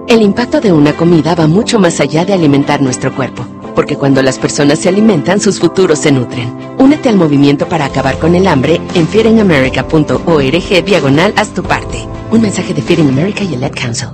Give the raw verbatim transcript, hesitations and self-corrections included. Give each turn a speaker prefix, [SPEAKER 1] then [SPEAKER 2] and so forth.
[SPEAKER 1] El impacto de una comida va mucho más allá de alimentar nuestro cuerpo, porque cuando las personas se alimentan, sus futuros se nutren. Únete al movimiento para acabar con el hambre en feeding america punto org diagonal haz tu parte. Un mensaje de Feeding America y el Ad Council.